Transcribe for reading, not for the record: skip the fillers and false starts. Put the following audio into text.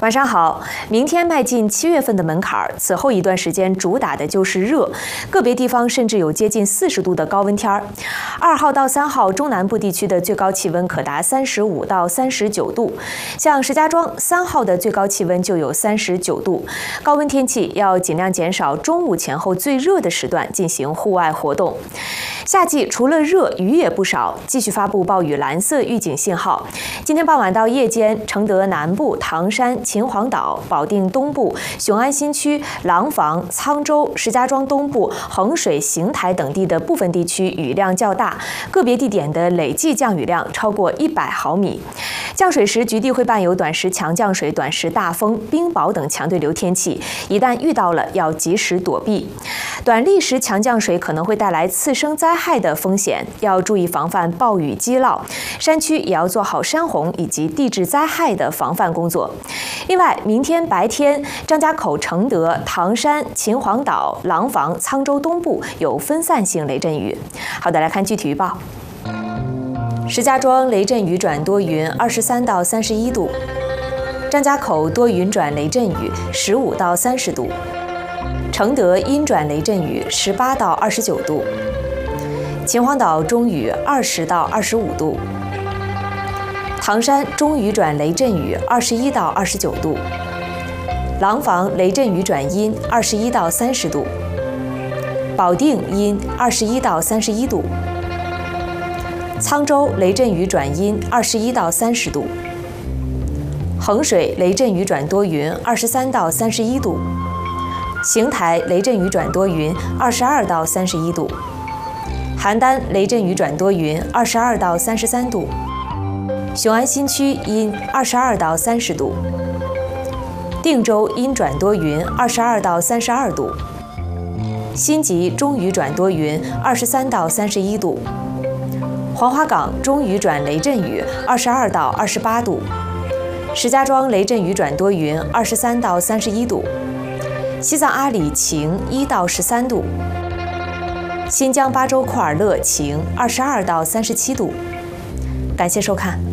晚上好，明天迈进7月份的门槛，此后一段时间主打的就是热，个别地方甚至有接近40度的高温天儿。2号到3号，中南部地区的最高气温可达35到39度，像石家庄3号的最高气温就有39度。高温天气要尽量减少中午前后最热的时段进行户外活动。夏季除了热，雨也不少，继续发布暴雨蓝色预警信号。今天傍晚到夜间，承德南部、唐山、秦皇岛、保定东部、雄安新区、廊坊、沧州、石家庄东部、衡水、邢台等地的部分地区雨量较大，个别地点的累计降雨量超过100毫米。降水时，局地会伴有短时强降水、短时大风、冰雹等强对流天气，一旦遇到了，要及时躲避。短历时强降水可能会带来次生灾害的风险，要注意防范暴雨击涝。山区也要做好山洪以及地质灾害的防范工作。另外，明天白天，张家口、承德、唐山、秦皇岛、廊坊、沧州东部有分散性雷阵雨。好的，来看具体预报。石家庄雷阵雨转多云，23到31度；张家口多云转雷阵雨，15到30度；承德阴转雷阵雨，18到29度；秦皇岛中雨20到25度；唐山中雨转雷阵雨21到29度；廊坊雷阵雨转阴21到30度；保定阴21到31度；沧州雷阵雨转阴21到30度；衡水雷阵雨转多云23到31度；邢台雷阵雨转多云22到31度；邯郸雷阵雨转多云22到33度；雄安新区阴22到30度；定州阴转多云22到32度；新集中雨转多云23到31度；黄花岗中雨转雷阵雨22到28度；石家庄雷阵雨转多云23到31度；西藏阿里晴1到13度；新疆巴州库尔勒晴22到37度。感谢收看。